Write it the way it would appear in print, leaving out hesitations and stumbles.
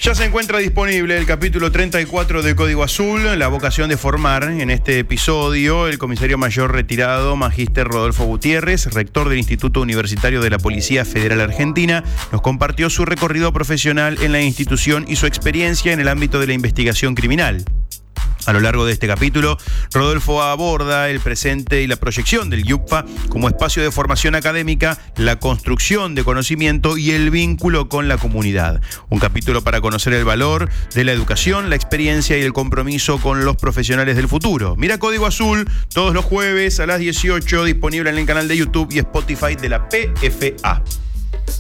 Ya se encuentra disponible el capítulo 34 de Código Azul, la vocación de formar. En este episodio, el comisario mayor retirado, Magíster Rodolfo Gutiérrez, rector del Instituto Universitario de la Policía Federal Argentina, nos compartió su recorrido profesional en la institución y su experiencia en el ámbito de la investigación criminal. A lo largo de este capítulo, Rodolfo aborda el presente y la proyección del IUCFA como espacio de formación académica, la construcción de conocimiento y el vínculo con la comunidad. Un capítulo para conocer el valor de la educación, la experiencia y el compromiso con los profesionales del futuro. Mira Código Azul todos los jueves a las 18, disponible en el canal de YouTube y Spotify de la PFA.